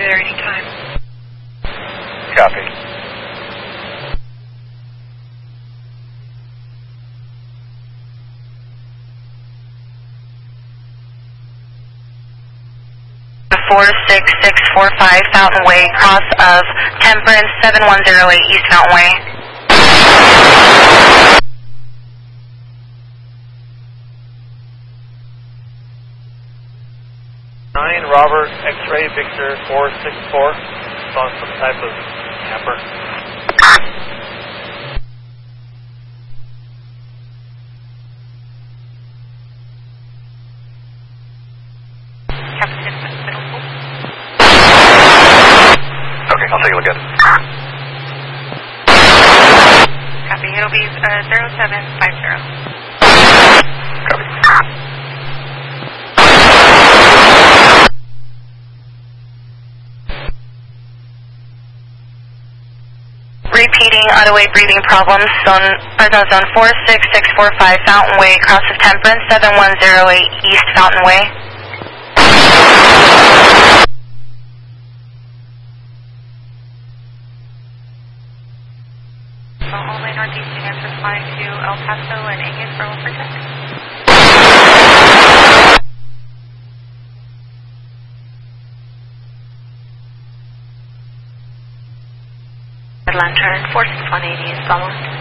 there anytime. Copy. The 46645 Fountain Way, cross of Temperance 7108 East Fountain Way. Robert, X-ray, Victor 464. It's on some type of camper. Captain Middle School. Okay, I'll take a look at it. Copy, it'll be 0750. Copy. Repeating out-of-way breathing problems, Fresno Zone 46645 Fountain Way, cross of Temperance 7108 East Fountain Way. Only northeastern answers flying to El Paso and Angus for Protect. Lantern 46180 is followed.